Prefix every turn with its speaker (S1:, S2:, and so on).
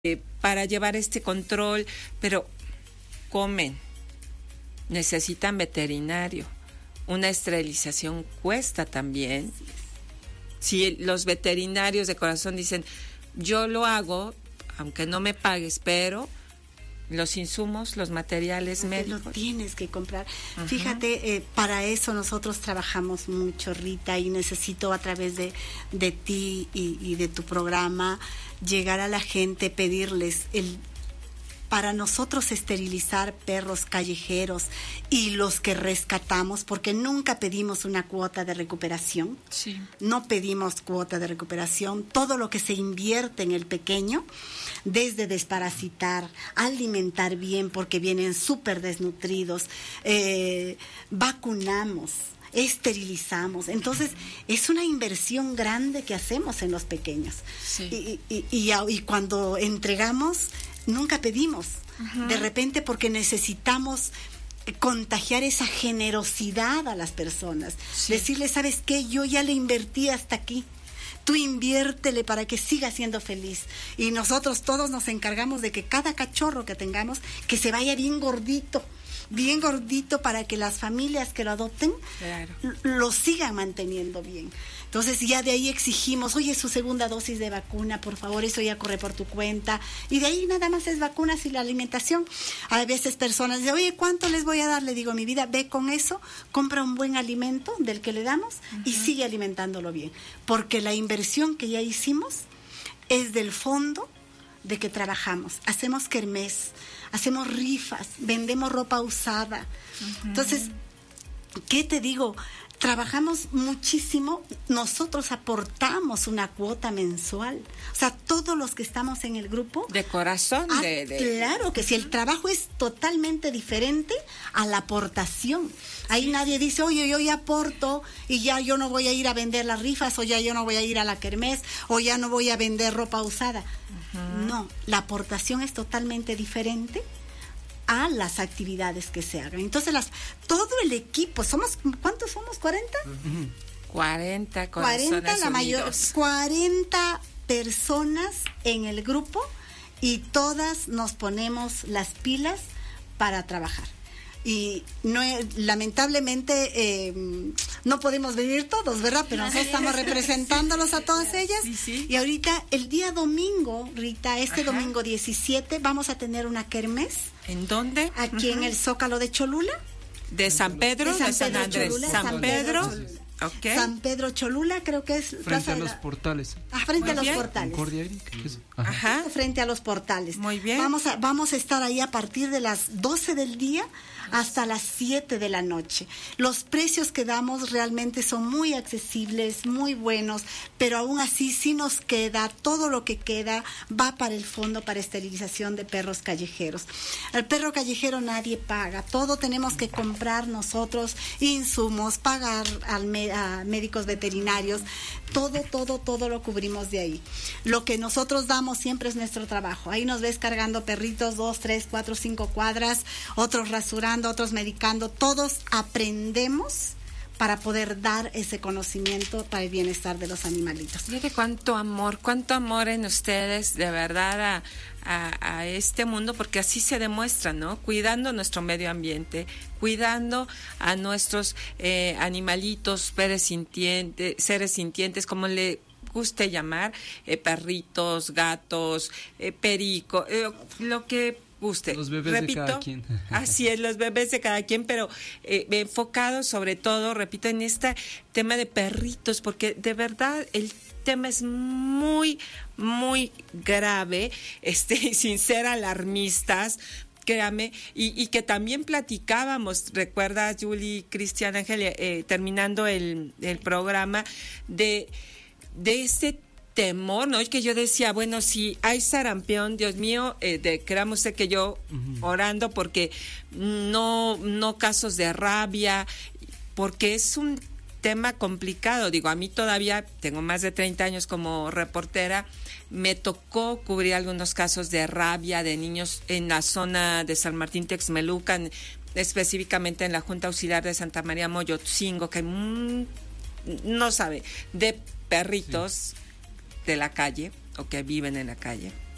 S1: para llevar este control, pero comen, necesitan veterinario. Una esterilización cuesta también. Si los veterinarios de corazón dicen, yo lo hago, aunque no me pagues, pero los insumos, los materiales médicos.
S2: Lo tienes que comprar.
S1: Ajá.
S2: Fíjate, para eso nosotros trabajamos mucho, Rita, y necesito a través de ti y de tu programa llegar a la gente, pedirles para nosotros esterilizar perros callejeros y los que rescatamos, porque nunca pedimos una cuota de recuperación.
S1: Sí.
S2: No pedimos cuota de recuperación. Todo lo que se invierte en el pequeño, desde desparasitar, alimentar bien, porque vienen súper desnutridos, vacunamos, esterilizamos. Entonces, es una inversión grande que hacemos en los pequeños.
S1: Sí.
S2: Y cuando entregamos, nunca pedimos. Uh-huh. De repente, porque necesitamos contagiar esa generosidad a las personas. Sí. Decirle, ¿sabes qué? Yo ya le invertí hasta aquí. Tú inviértele para que siga siendo feliz. Y nosotros todos nos encargamos de que cada cachorro que tengamos, que se vaya bien gordito para que las familias que lo adopten, claro, lo sigan manteniendo bien. Entonces ya de ahí exigimos, oye, su segunda dosis de vacuna, por favor, eso ya corre por tu cuenta. Y de ahí nada más es vacunas y la alimentación. A veces personas dicen, oye, ¿cuánto les voy a dar? Le digo, mi vida, ve con eso, compra un buen alimento del que le damos, uh-huh, y sigue alimentándolo bien. Porque la inversión que ya hicimos es del fondo de que trabajamos. Hacemos kermés, hacemos rifas, vendemos ropa usada. Uh-huh. Entonces, ¿qué te digo? Trabajamos muchísimo, nosotros aportamos una cuota mensual. O sea, todos los que estamos en el grupo...
S1: De corazón.
S2: Claro, que si el trabajo es totalmente diferente a la aportación. Ahí nadie dice, oye, yo ya aporto y ya yo no voy a ir a vender las rifas, o ya yo no voy a ir a la kermés, o ya no voy a vender ropa usada. Uh-huh. No, la aportación es totalmente diferente a las actividades que se hagan. Entonces, todo el equipo, ¿cuántos somos? ¿40?
S1: 40
S2: personas en el grupo, y todas nos ponemos las pilas para trabajar. Y no, lamentablemente no podemos venir todos, ¿verdad? Pero nosotros estamos representándolos a todas ellas. Sí, sí. Y ahorita, el día domingo, Rita, domingo 17, vamos a tener una kermés.
S1: ¿En dónde?
S2: Aquí en el Zócalo de Cholula.
S1: ¿De San Pedro?
S2: De San Andrés.
S1: Cholula, San Pedro.
S2: Okay. San Pedro Cholula, creo que es
S3: frente a los portales.
S2: Frente a los portales.
S1: Ajá.
S2: Frente a los portales.
S1: Muy bien.
S2: Vamos a estar ahí a partir de las 12 del día hasta las 7 de la noche. Los precios que damos realmente son muy accesibles, muy buenos, pero aún así sí nos queda, todo lo que queda va para el fondo para esterilización de perros callejeros. Al perro callejero nadie paga, todo tenemos que comprar nosotros, insumos, pagar a médicos veterinarios, todo lo cubrimos de ahí. Lo que nosotros damos siempre es nuestro trabajo. Ahí nos ves cargando perritos 2, 3, 4, 5 cuadras, otros rasurando, otros medicando, todos aprendemos para poder dar ese conocimiento para el bienestar de los animalitos.
S1: Mire cuánto amor en ustedes, de verdad, a este mundo, porque así se demuestra, ¿no? Cuidando nuestro medio ambiente, cuidando a nuestros animalitos, seres sintientes, como le guste llamar, perritos, gatos, perico, lo que guste.
S3: Los bebés, repito, de cada quien.
S1: Así es, los bebés de cada quien, pero enfocado sobre todo, repito, en este tema de perritos, porque de verdad el tema es muy, muy grave, sin ser alarmistas, créame, y que también platicábamos, recuerda, Julie, Cristian, Ángel, terminando el programa, de este temor, ¿no? Es que yo decía, bueno, si hay sarampión, Dios mío, créame usted que yo orando porque no casos de rabia, porque es un tema complicado. Digo, a mí todavía tengo más de 30 años como reportera, me tocó cubrir algunos casos de rabia de niños en la zona de San Martín Texmelucan, específicamente en la Junta Auxiliar de Santa María Moyotzingo, que no sabe, de perritos de la calle o que viven en la calle.